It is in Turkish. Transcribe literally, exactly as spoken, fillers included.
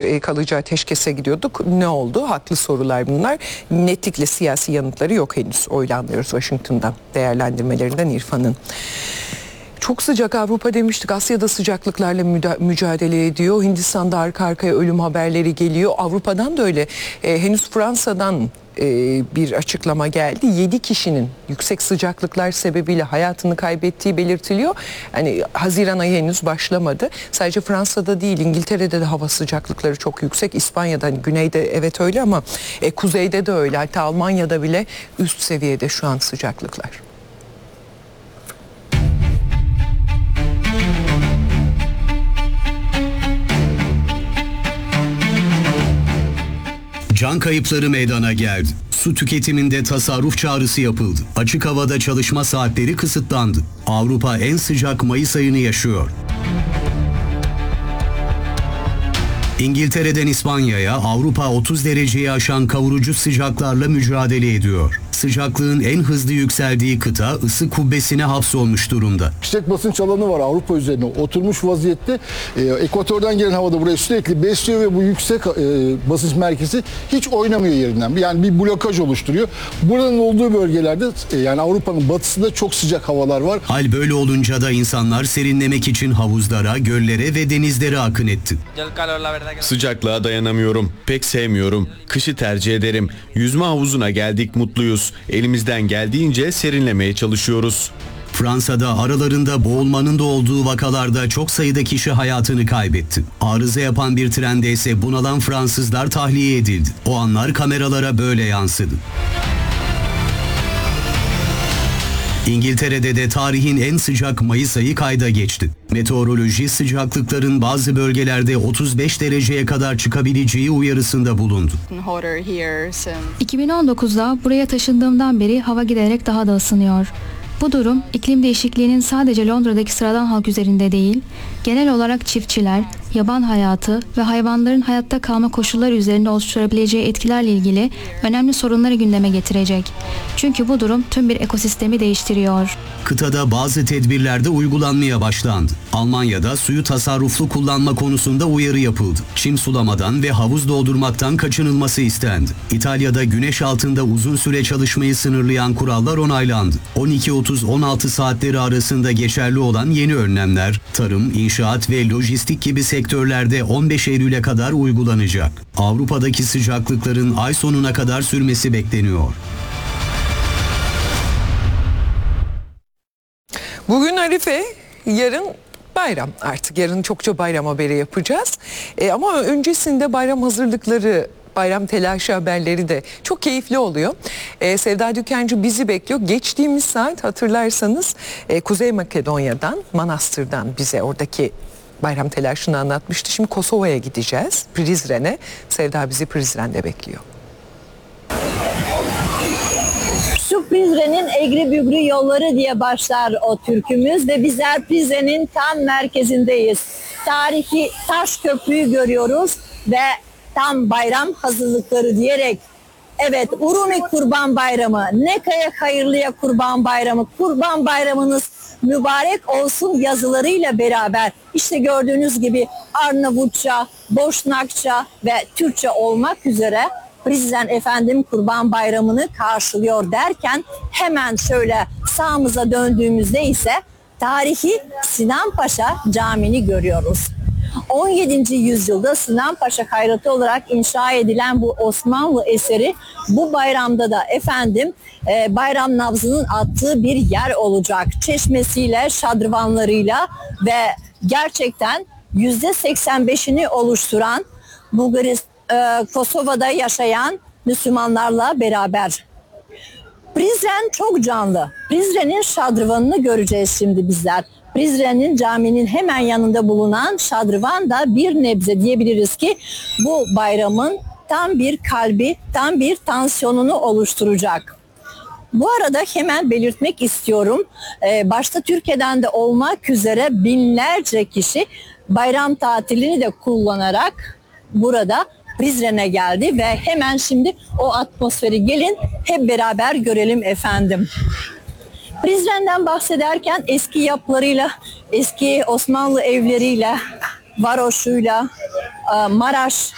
e, kalıcı ateşkese gidiyorduk. Ne oldu? Haklı sorular bunlar. Netlikle siyasi yanıtları yok henüz. Oylanmıyoruz Washington'dan. Değerlendirmelerinden İrfan'ın. Çok sıcak Avrupa demiştik. Asya'da sıcaklıklarla mücadele ediyor. Hindistan'da arka arkaya ölüm haberleri geliyor. Avrupa'dan da öyle. E, henüz Fransa'dan e, bir açıklama geldi. yedi kişinin yüksek sıcaklıklar sebebiyle hayatını kaybettiği belirtiliyor. Yani Haziran ayı henüz başlamadı. Sadece Fransa'da değil, İngiltere'de de hava sıcaklıkları çok yüksek. İspanya'da, hani güneyde evet öyle ama e, kuzeyde de öyle. Hatta Almanya'da bile üst seviyede şu an sıcaklıklar. Can kayıpları meydana geldi. Su tüketiminde tasarruf çağrısı yapıldı. Açık havada çalışma saatleri kısıtlandı. Avrupa en sıcak Mayıs ayını yaşıyor. İngiltere'den İspanya'ya Avrupa otuz dereceyi aşan kavurucu sıcaklarla mücadele ediyor. Sıcaklığın en hızlı yükseldiği kıta ısı kubbesine hapsolmuş durumda. Yüksek basınç alanı var Avrupa üzerine oturmuş vaziyette. Ee, ekvatordan gelen havada buraya sürekli besliyor ve bu yüksek e, basınç merkezi hiç oynamıyor yerinden. Yani bir blokaj oluşturuyor. Buranın olduğu bölgelerde e, yani Avrupa'nın batısında çok sıcak havalar var. Hal böyle olunca da insanlar serinlemek için havuzlara, göllere ve denizlere akın etti. Sıcaklığa dayanamıyorum. Pek sevmiyorum. Kışı tercih ederim. Yüzme havuzuna geldik, mutluyuz. Elimizden geldiğince serinlemeye çalışıyoruz. Fransa'da aralarında boğulmanın da olduğu vakalarda çok sayıda kişi hayatını kaybetti. Arıza yapan bir trende ise bunalan Fransızlar tahliye edildi. O anlar kameralara böyle yansıdı. İngiltere'de de tarihin en sıcak Mayıs ayı kayda geçti. Meteoroloji sıcaklıkların bazı bölgelerde otuz beş dereceye kadar çıkabileceği uyarısında bulundu. iki bin on dokuzda buraya taşındığımdan beri hava giderek daha da ısınıyor. Bu durum iklim değişikliğinin sadece Londra'daki sıradan halk üzerinde değil, genel olarak çiftçiler, yaban hayatı ve hayvanların hayatta kalma koşulları üzerinde oluşturabileceği etkilerle ilgili önemli sorunları gündeme getirecek. Çünkü bu durum tüm bir ekosistemi değiştiriyor. Kıtada bazı tedbirler de uygulanmaya başlandı. Almanya'da suyu tasarruflu kullanma konusunda uyarı yapıldı. Çim sulamadan ve havuz doldurmaktan kaçınılması istendi. İtalya'da güneş altında uzun süre çalışmayı sınırlayan kurallar onaylandı. on iki otuz on altı saatleri arasında geçerli olan yeni önlemler, tarım, inşaat ve lojistik gibi sektörlerde on beş Eylül'e kadar uygulanacak. Avrupa'daki sıcaklıkların ay sonuna kadar sürmesi bekleniyor. Bugün Arife, yarın bayram. Artık yarın çokça bayram haberi yapacağız. E, ama öncesinde bayram hazırlıkları, bayram telaşı haberleri de çok keyifli oluyor. E, Sevda Dükencı bizi bekliyor. Geçtiğimiz saat hatırlarsanız e, Kuzey Makedonya'dan, Manastır'dan bize oradaki bayram telaşını anlatmıştı. Şimdi Kosova'ya gideceğiz, Prizren'e. Sevda bizi Prizren'de bekliyor. Şu Prizren'in egri bügrü yolları diye başlar o türkümüz ve bizler Prizren'in tam merkezindeyiz. Tarihi taş köprüyü görüyoruz ve tam bayram hazırlıkları diyerek, evet, Urumi Kurban Bayramı, ne kaya hayırlıya Kurban Bayramı, Kurban Bayramınız mübarek olsun yazılarıyla beraber işte gördüğünüz gibi Arnavutça, Boşnakça ve Türkçe olmak üzere Prizren efendim Kurban Bayramı'nı karşılıyor derken hemen şöyle sağımıza döndüğümüzde ise tarihi Sinan Paşa Camii'ni görüyoruz. on yedinci yüzyılda Sinan Paşa hayratı olarak inşa edilen bu Osmanlı eseri bu bayramda da efendim e, bayram nabzının attığı bir yer olacak. Çeşmesiyle, şadırvanlarıyla ve gerçekten yüzde seksen beşini oluşturan Bulgaristan, e, Kosova'da yaşayan Müslümanlarla beraber. Prizren çok canlı. Prizren'in şadırvanını göreceğiz şimdi bizler. Prizren'in caminin hemen yanında bulunan şadırvan da bir nebze diyebiliriz ki bu bayramın tam bir kalbi, tam bir tansiyonunu oluşturacak. Bu arada hemen belirtmek istiyorum. Ee, başta Türkiye'den de olmak üzere binlerce kişi bayram tatilini de kullanarak burada Prizren'e geldi ve hemen şimdi o atmosferi gelin hep beraber görelim efendim. Prizren'den bahsederken eski yapılarıyla, eski Osmanlı evleriyle, varoşuyla, Maraş